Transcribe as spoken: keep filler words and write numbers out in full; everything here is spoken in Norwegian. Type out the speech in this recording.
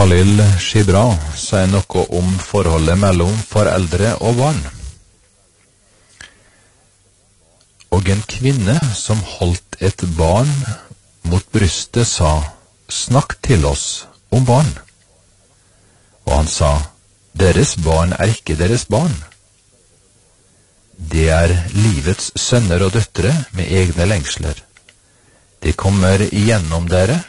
Khalil Gibran sier noe om forholdet mellom foreldre og barn. Og en kvinne som holdt et barn mot brystet sa, «Snakk til oss om barn.» Og han sa, «Deres barn er ikke deres barn. Det er livets sønner og døtre med egne lengsler. De kommer igjennom dere,